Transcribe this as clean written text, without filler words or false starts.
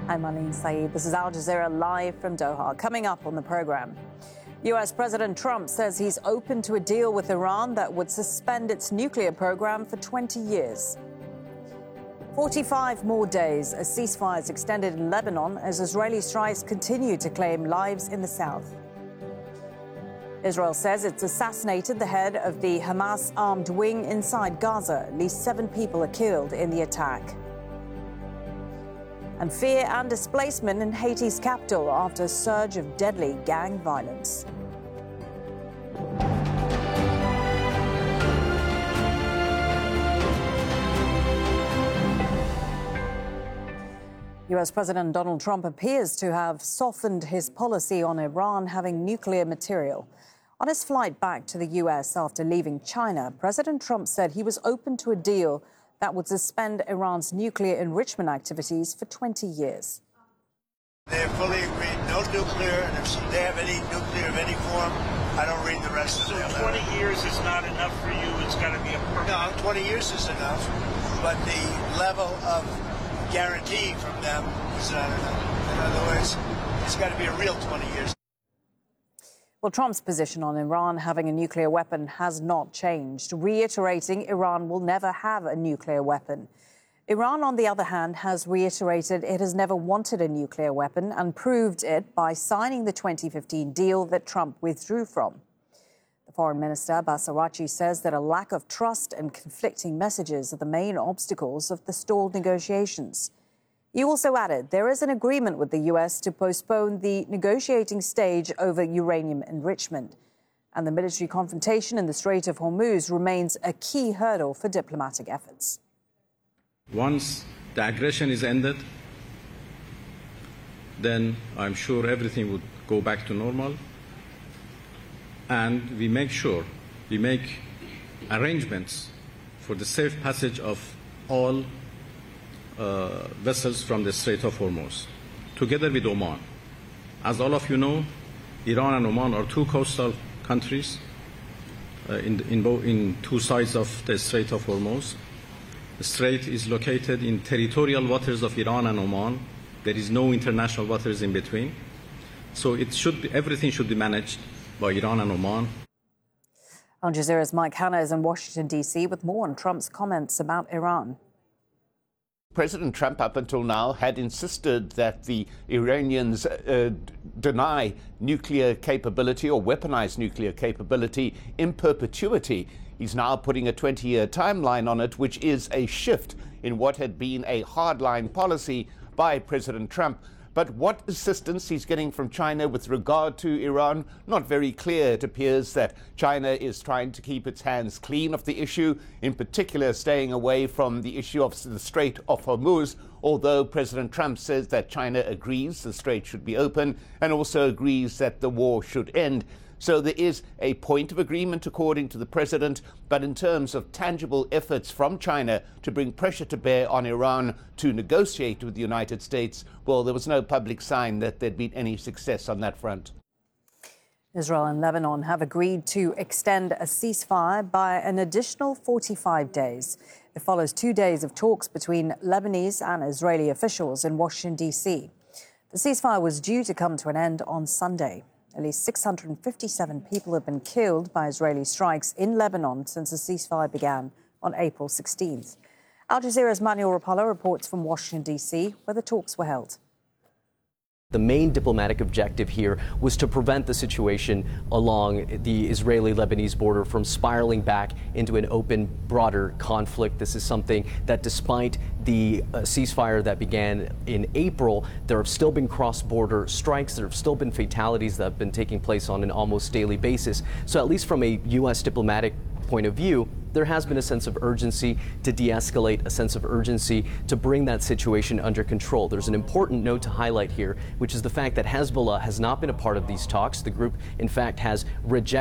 I'm Marlene Saeed. This is Al Jazeera live from Doha. Coming up on the program, U.S. President Trump says he's open to a deal with Iran that would suspend its nuclear program for 20 years. 45 more days as ceasefires extended in Lebanon as Israeli strikes continue to claim lives in the south. Israel says it's assassinated the head of the Hamas armed wing inside Gaza. At least 7 people are killed in the attack. And fear and displacement in Haiti's capital after a surge of deadly gang violence. U.S. President Donald Trump appears to have softened his policy on Iran having nuclear material. On his flight back to the U.S. after leaving China, President Trump said he was open to a deal that would suspend Iran's nuclear enrichment activities for 20 years. They have fully agreed, no nuclear, and if they have any nuclear of any form, I don't read the rest of the letter. 20 years is not enough for you. It's got to be a permanent. No, 20 years is enough, but the level of guarantee from them is not enough. In other words, it's got to be a real 20 years. Well, Trump's position on Iran having a nuclear weapon has not changed, reiterating Iran will never have a nuclear weapon. Iran, on the other hand, has reiterated it has never wanted a nuclear weapon and proved it by signing the 2015 deal that Trump withdrew from. The Foreign Minister, Abbas Araghchi, says that a lack of trust and conflicting messages are the main obstacles of the stalled negotiations. He also added there is an agreement with the U.S. to postpone the negotiating stage over uranium enrichment, and the military confrontation in the Strait of Hormuz remains a key hurdle for diplomatic efforts. Once the aggression is ended, then I'm sure everything would go back to normal, and we make arrangements for the safe passage of all vessels from the Strait of Hormuz, together with Oman. As all of you know, Iran and Oman are 2 coastal countries in 2 sides of the Strait of Hormuz. The strait is located in territorial waters of Iran and Oman. There is no international waters in between. So everything should be managed by Iran and Oman. Al Jazeera's Mike Hanna is in Washington, D.C. with more on Trump's comments about Iran. President Trump, up until now, had insisted that the Iranians deny nuclear capability or weaponized nuclear capability in perpetuity. He's now putting a 20-year timeline on it, which is a shift in what had been a hardline policy by President Trump. But what assistance he's getting from China with regard to Iran, not very clear. It appears that China is trying to keep its hands clean of the issue, in particular staying away from the issue of the Strait of Hormuz, although President Trump says that China agrees the strait should be open and also agrees that the war should end. So there is a point of agreement, according to the president, but in terms of tangible efforts from China to bring pressure to bear on Iran to negotiate with the United States, well, there was no public sign that there'd been any success on that front. Israel and Lebanon have agreed to extend a ceasefire by an additional 45 days. It follows 2 days of talks between Lebanese and Israeli officials in Washington, D.C. The ceasefire was due to come to an end on Sunday. At least 657 people have been killed by Israeli strikes in Lebanon since the ceasefire began on April 16th. Al Jazeera's Manuel Rapallo reports from Washington, D.C., where the talks were held. The main diplomatic objective here was to prevent the situation along the Israeli-Lebanese border from spiraling back into an open, broader conflict. This is something that, despite the ceasefire that began in April, there have still been cross-border strikes. There have still been fatalities that have been taking place on an almost daily basis. So at least from a U.S. diplomatic point of view, there has been a sense of urgency to de-escalate, a sense of urgency to bring that situation under control. There's an important note to highlight here, which is the fact that Hezbollah has not been a part of these talks. The group, in fact, has rejected